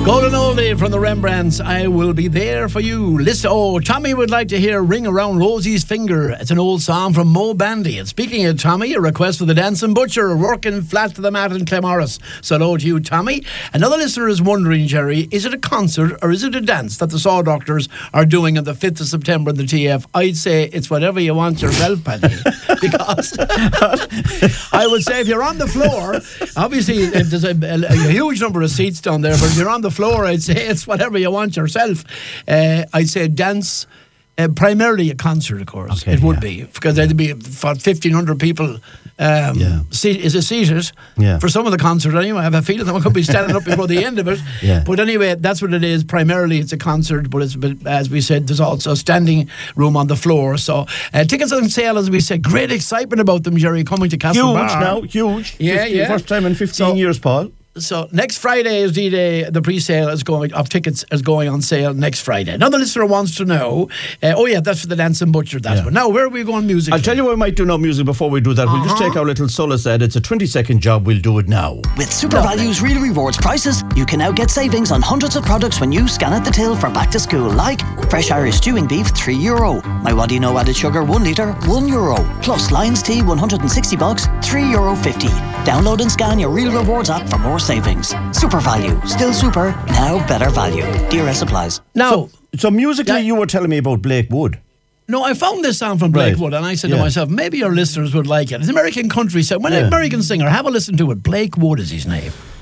Golden Oldie from the Rembrandts, I Will Be There For You. Listen, Tommy would like to hear Ring Around Rosie's Finger. It's an old song from Mo Bandy. And speaking of Tommy, a request for the Dancing Butcher, working flat to the mat in Clemorris. So hello to you, Tommy. Another listener is wondering, Jerry, is it a concert or is it a dance that the Saw Doctors are doing on the 5th of September in the TF? I'd say it's whatever you want yourself, Paddy. Because I would say if you're on the floor, obviously there's a huge number of seats down there, but if you're on the floor, I'd say it's whatever you want yourself. I'd say dance, primarily a concert, of course. Okay, it would be, because there'd be for 1,500 people. Is it seated? Yeah. For some of the concert, anyway. I have a feeling that one could be standing up before the end of it. Yeah. But anyway, that's what it is. Primarily, it's a concert, but as we said, there's also standing room on the floor. So tickets on sale, as we said. Great excitement about them, Jerry, coming to Castlebar. Huge now, huge. Yeah. First time in 15 years, Paul. So next Friday is D-Day. The pre-sale of tickets is going on sale next Friday. Another listener wants to know. That's for the Dancing Butcher. That's one. Now, where are we going musically? I'll tell you what we might do now music before we do that. We'll just take our little solace ad. It's a 20-second job. We'll do it now. With Super Value's Real Rewards prices, you can now get savings on hundreds of products when you scan at the till for back to school, like fresh Irish stewing beef, €3. My What Do You Know added sugar, 1 litre, €1. Plus Lions Tea, 160 bucks, €3.50. Download and scan your Real Rewards app for more savings. Super Value, still super, now better value. DRS applies. Now, so musically, you were telling me about Blake Wood. No, I found this song from Blake Wood, and I said to myself, maybe your listeners would like it. It's an American country song. When an American singer, have a listen to it. Blake Wood is his name.